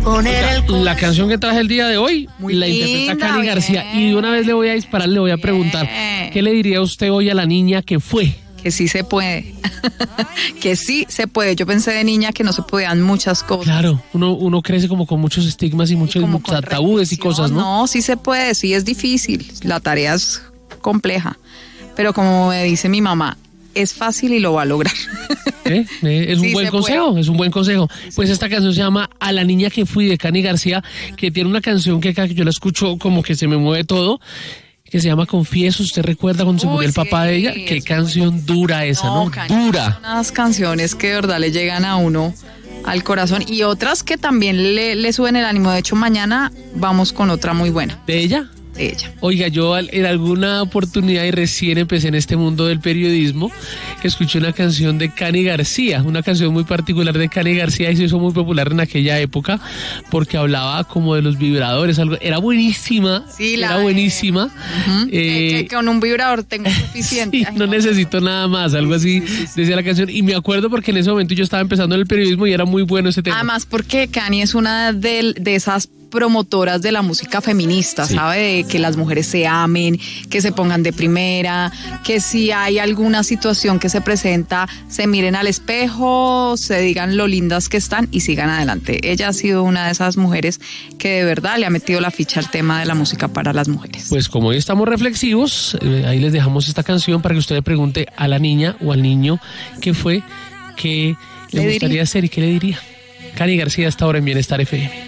La canción que traje el día de hoy Muy la linda, interpreta Cani García. bien. Y de una vez le voy a disparar, le voy a preguntar, ¿qué le diría usted hoy a la niña que fue? Que sí se puede. Que sí se puede. Yo pensé de niña que no se podían muchas cosas. Claro, uno crece como con muchos estigmas y muchos Como con tabúes y cosas, ¿no? No, sí se puede, sí es difícil. La tarea es compleja. Pero como me dice mi mamá, es fácil y lo va a lograr. Es un Sí, buen se consejo, puede. es un buen consejo. Pues esta canción se llama A la niña que fui, de Cani García, que tiene una canción que cada que yo la escucho como que se me mueve todo, que se llama Confieso. ¿Usted recuerda cuando se Uy, murió el papá de ella? sí, Qué es canción dura esa, ¿no? Cani, Dura. son unas canciones que de verdad le llegan a uno al corazón y otras que también le suben el ánimo. De hecho, mañana vamos con otra muy buena ¿De ella? de ella. Oiga, yo en alguna oportunidad y recién empecé en este mundo del periodismo, escuché una canción de Cani García, una canción muy particular de Cani García, y se hizo muy popular en aquella época porque hablaba como de los vibradores, algo, era buenísima, Sí, era buenísima. Que con un vibrador tengo suficiente. Sí, Ay, no necesito nada más, algo así decía la canción, y me acuerdo porque en ese momento yo estaba empezando en el periodismo y era muy bueno ese tema. Además, porque Cani es una de esas promotoras de la música feminista, Sí. ¿sabe? De que las mujeres se amen, que se pongan de primera, que si hay alguna situación que se presenta, se miren al espejo, se digan lo lindas que están y sigan adelante. Ella ha sido una de esas mujeres que de verdad le ha metido la ficha al tema de la música para las mujeres. Pues como hoy estamos reflexivos, ahí les dejamos esta canción para que usted le pregunte a la niña o al niño qué fue, qué le gustaría hacer y qué le diría. Cani García, hasta ahora en Bienestar FM.